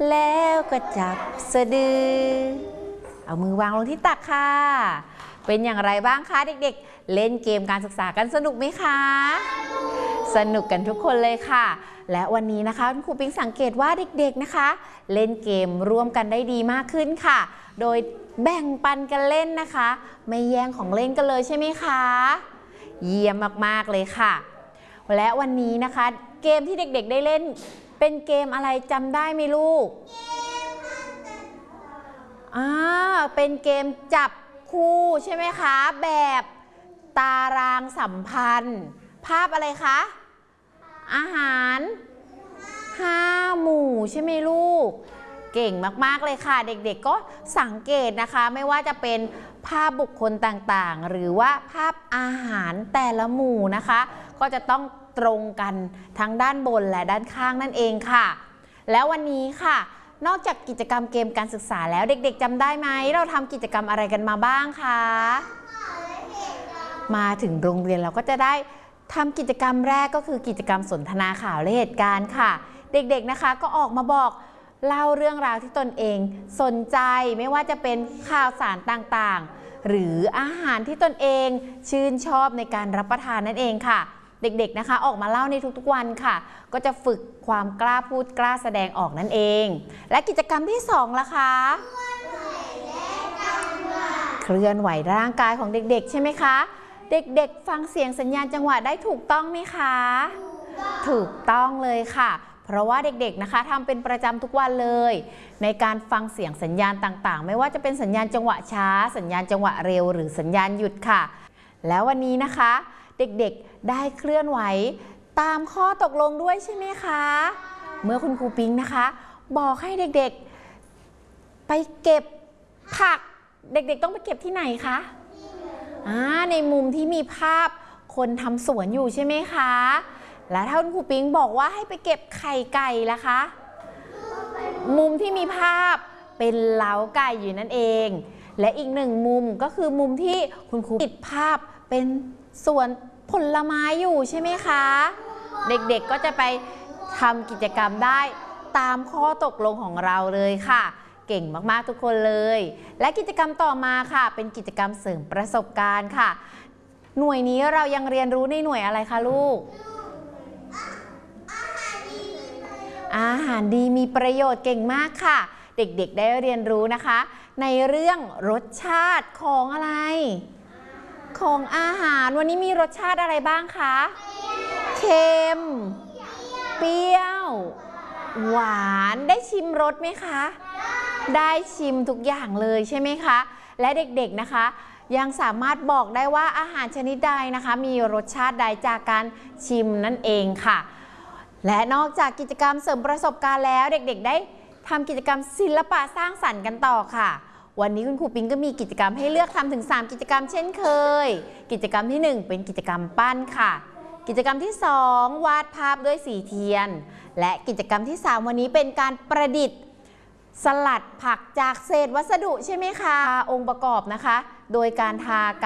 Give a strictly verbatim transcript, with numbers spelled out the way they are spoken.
แล้วก็จับสะดือเอามือวางลงที่ตักค่ะเป็นอย่างไรบ้างคะเด็กๆเล่นเกมการศึกษากันสนุกไหมคะสนุกกันทุกคนเลยค่ะและวันนี้นะคะคุณครูปิ๊งสังเกตว่าเด็กๆนะคะเล่นเกมร่วมกันได้ดีมากขึ้นค่ะโดยแบ่งปันกันเล่นนะคะไม่แย่งของเล่นกันเลยใช่ไหมคะเยี่ยมมากๆเลยค่ะและวันนี้นะคะเกมที่เด็กๆได้เล่นเป็นเกมอะไรจำได้ไหมลูกอ่าเป็นเกมจับคู่ใช่ไหมคะแบบตารางสัมพันธ์ภาพอะไรคะอาหารห้าหมู่ใช่ไหมลูกเก่งมากๆเลยค่ะเด็กๆก็สังเกตนะคะไม่ว่าจะเป็นภาพบุคคลต่างๆหรือว่าภาพอาหารแต่ละหมู่นะคะก็จะต้องตรงกันทั้งด้านบนและด้านข้างนั่นเองค่ะแล้ววันนี้ค่ะนอกจากกิจกรรมเกมการศึกษาแล้วเด็กๆจำได้ไหมเราทำกิจกรรมอะไรกันมาบ้างคะมาถึงโรงเรียนเราก็จะได้ทำกิจกรรมแรกก็คือกิจกรรมสนทนาข่าวและเหตุการณ์ค่ะเด็กๆนะคะก็ออกมาบอกเล่าเรื่องราวที่ตนเองสนใจไม่ว่าจะเป็นข่าวสารต่างๆหรืออาหารที่ตนเองชื่นชอบในการรับประทานนั่นเองค่ะเด็กๆนะคะออกมาเล่าในทุกๆวันค่ะก็จะฝึกความกล้าพูดกล้าแสดงออกนั่นเองและกิจกรรมที่สองล่ะคะเคลื่อนไหวร่างกายของเด็กๆใช่ไหมคะเด็กๆฟังเสียงสัญญาณจังหวะได้ถูกต้องไหมคะถูกต้องเลยค่ะเพราะว่าเด็กๆนะคะทำเป็นประจำทุกวันเลยในการฟังเสียงสัญญาณต่างๆไม่ว่าจะเป็นสัญญาณจังหวะช้าสัญญาณจังหวะเร็วหรือสัญญาณหยุดค่ะแล้ววันนี้นะคะเด็กๆได้เคลื่อนไหวตามข้อตกลงด้วยใช่ไหมคะเมื่อคุณครูปิ๊งนะคะบอกให้เด็กๆไปเก็บผักเด็กๆต้องไปเก็บที่ไหนคะในมุมที่มีภาพคนทำสวนอยู่ใช่ไหมคะและถ้าคุณครูปิ๊งบอกว่าให้ไปเก็บไข่ไก่ล่ะคะมุมที่มีภาพเป็นเล้าไก่อยู่นั่นเองและอีกหนึ่งมุมก็คือมุมที่คุณครูติดภาพเป็นสวนผลไม้อยู่ใช่ไหมคะเด็กๆก็จะไปทำกิจกรรมได้ตามข้อตกลงของเราเลยค่ะเก่งมากๆทุกคนเลยและกิจกรรมต่อมาค่ะเป็นกิจกรรมเสริมประสบการณ์ค่ะหน่วยนี้เรายังเรียนรู้ในหน่วยอะไรคะลูกอาหารดีมีประโยชน์เก่งมากค่ะเด็กๆได้เรียนรู้นะคะในเรื่องรสชาติของอะไรของอาหารวันนี้มีรสชาติอะไรบ้างคะเค็มเปรี้ยวหวานได้ชิมรสไหมคะได้ชิมทุกอย่างเลยใช่ไหมคะและเด็กๆนะคะยังสามารถบอกได้ว่าอาหารชนิดใดนะคะมีรสชาติใดจากการชิมนั่นเองค่ะและนอกจากกิจกรรมเสริมประสบการณ์แล้วเด็กๆได้ทำกิจกรรมศิลปะสร้างสรรค์กันต่อค่ะวันนี้คุณครูปิ๊งก็มีกิจกรรมให้เลือกทำถึงสามกิจกรรมเช่นเคยกิจกรรมที่หนึ่งเป็นกิจกรรมปั้นค่ะกิจกรรมที่สองวาดภาพด้วยสีเทียนและกิจกรรมที่สามวันนี้เป็นการประดิษฐ์สลัดผักจากเศษวัสดุใช่ไหมคะองค์ประกอบนะคะโดยการทา